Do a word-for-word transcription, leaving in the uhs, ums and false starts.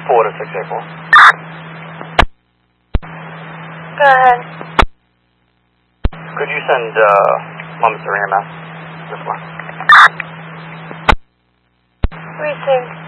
four to six eight four. Go ahead. Could you send uh, Mama Serena Mass this one? Received.